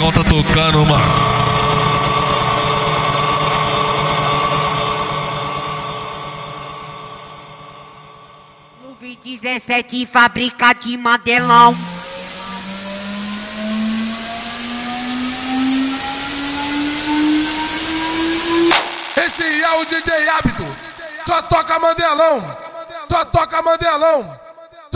Marcão tá tocando, mano. Clube 17, fábrica de Mandelão. Esse é o DJ Hábito, só toca Mandelão, só toca Mandelão.